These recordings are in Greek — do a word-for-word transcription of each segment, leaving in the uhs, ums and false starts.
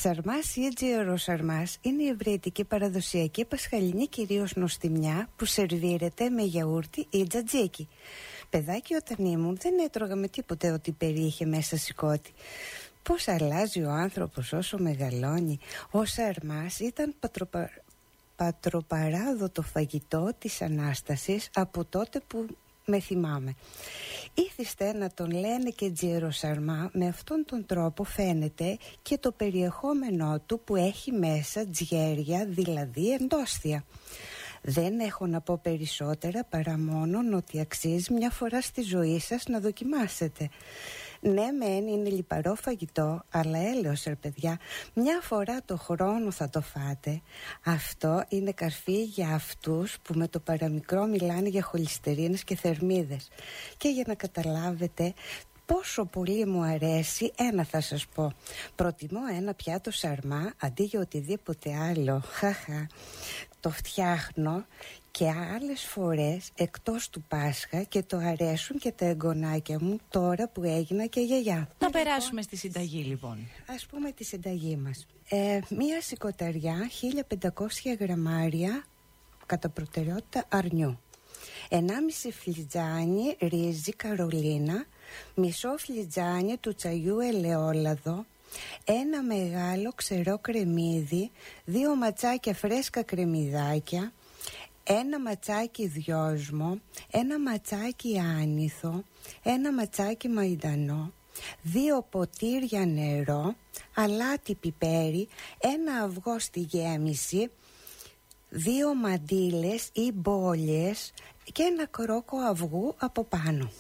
Σαρμάς ή τζιεροσαρμάς είναι η ευρετική παραδοσιακή πασχαλινή κυρίως νοστιμιά που σερβίρεται με γιαούρτι ή τζατζίκι. Παιδάκι όταν ήμουν δεν έτρωγα με τίποτε ότι περιείχε μέσα σηκώτη. Πώς αλλάζει ο άνθρωπος όσο μεγαλώνει. Ο σαρμάς ήταν πατροπα... πατροπαράδοτο φαγητό της Ανάστασης από τότε που με θυμάμαι. Ήθιστε να τον λένε και τζιεροσαρμά, με αυτόν τον τρόπο φαίνεται και το περιεχόμενό του που έχει μέσα τζιέρια, δηλαδή εντόσθια. Δεν έχω να πω περισσότερα παρά μόνον ότι αξίζει μια φορά στη ζωή σας να δοκιμάσετε. Ναι, μεν είναι λιπαρό φαγητό, αλλά έλεος ρε παιδιά, μια φορά το χρόνο θα το φάτε. Αυτό είναι καρφί για αυτούς που με το παραμικρό μιλάνε για χολυστερίνες και θερμίδες. Και για να καταλάβετε πόσο πολύ μου αρέσει, ένα θα σας πω. Προτιμώ ένα πιάτο σαρμά αντί για οτιδήποτε άλλο. Χαχα. Το φτιάχνω και άλλες φορές εκτός του Πάσχα και το αρέσουν και τα εγγονάκια μου τώρα που έγινα και γιαγιά. Να περάσουμε στη συνταγή λοιπόν. Ας πούμε τη συνταγή μας. ε, Μία σηκωταριά χίλια πεντακόσια γραμμάρια κατά προτεραιότητα αρνιού, ενάμιση φλιτζάνι ρύζι καρολίνα, μισό φλιτζάνι του τσαγιού ελαιόλαδο, ένα μεγάλο ξερό κρεμμύδι, δύο ματσάκια φρέσκα κρεμμυδάκια, ένα ματσάκι δυόσμο, ένα ματσάκι άνηθο, ένα ματσάκι μαϊντανό, δύο ποτήρια νερό, αλάτι πιπέρι, ένα αυγό στη γέμιση, δύο μαντίλες ή μπόλιες και ένα κρόκο αυγού από πάνω.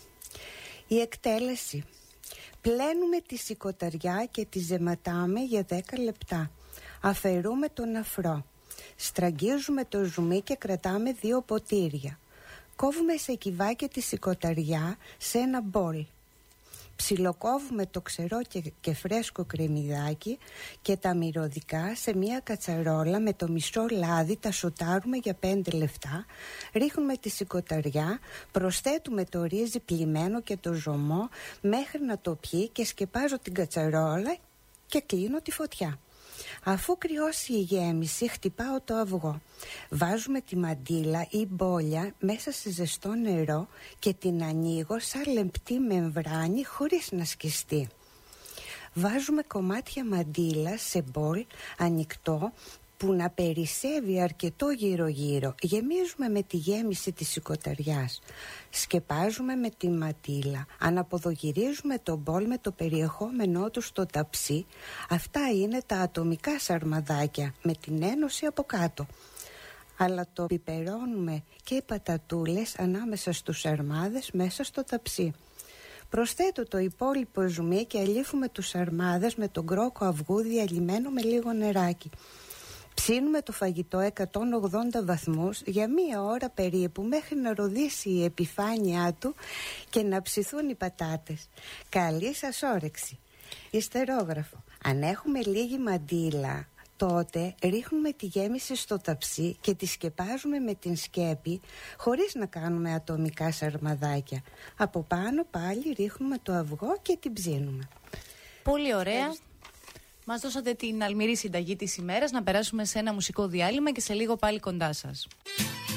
Η εκτέλεση: πλένουμε τη σηκωταριά και τη ζεματάμε για δέκα λεπτά. Αφαιρούμε τον αφρό. Στραγγίζουμε το ζουμί και κρατάμε δύο ποτήρια. Κόβουμε σε κυβάκια τη σηκωταριά σε ένα μπολ. Ψιλοκόβουμε το ξερό και, και φρέσκο κρεμμυδάκι και τα μυρωδικά σε μια κατσαρόλα με το μισό λάδι, τα σοτάρουμε για πέντε λεπτά. Ρίχνουμε τη σηκωταριά, προσθέτουμε το ρύζι πλυμμένο και το ζωμό μέχρι να το πιει και σκεπάζω την κατσαρόλα και κλείνω τη φωτιά. Αφού κρυώσει η γέμιση, χτυπάω το αυγό. Βάζουμε τη μαντίλα ή μπόλια μέσα σε ζεστό νερό και την ανοίγω σαν λεπτή μεμβράνη χωρίς να σκιστεί. Βάζουμε κομμάτια μαντίλα σε μπολ ανοιχτό που να περισσεύει αρκετό γύρω γύρω. Γεμίζουμε με τη γέμιση της σηκωταριάς. Σκεπάζουμε με τη ματήλα. Αναποδογυρίζουμε το μπολ με το περιεχόμενό του στο ταψί. Αυτά είναι τα ατομικά σαρμαδάκια με την ένωση από κάτω. Αλλά το πιπερώνουμε και οι πατατούλες ανάμεσα στους σαρμάδες μέσα στο ταψί. Προσθέτω το υπόλοιπο ζουμί και αλήφουμε τους σαρμάδες με τον κρόκο αυγού διαλυμένο με λίγο νεράκι. Ψήνουμε το φαγητό εκατόν ογδόντα βαθμούς για μία ώρα περίπου μέχρι να ροδίσει η επιφάνειά του και να ψηθούν οι πατάτες. Καλή σας όρεξη. Ιστερόγραφο: αν έχουμε λίγη μαντίλα, τότε ρίχνουμε τη γέμιση στο ταψί και τη σκεπάζουμε με την σκέπη χωρίς να κάνουμε ατομικά σαρμαδάκια. Από πάνω πάλι ρίχνουμε το αυγό και την ψήνουμε. Πολύ ωραία. Μας δώσατε την αλμυρή συνταγή της ημέρας. Να περάσουμε σε ένα μουσικό διάλειμμα και σε λίγο πάλι κοντά σας.